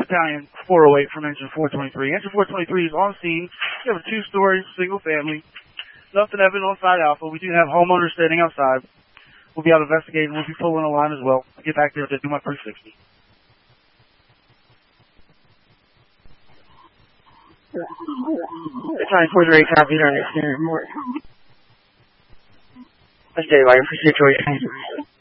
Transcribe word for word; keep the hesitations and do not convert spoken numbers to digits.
Battalion four oh eight from Engine four twenty-three. Engine four twenty-three is on scene. We have a two-story, single family. Nothing evident on side Alpha. We do have homeowners standing outside. We'll be out investigating. We'll be pulling a line as well. I'll get back there to do my three sixty. Battalion four three eight, copy, don't understand more. That's Dave, I appreciate your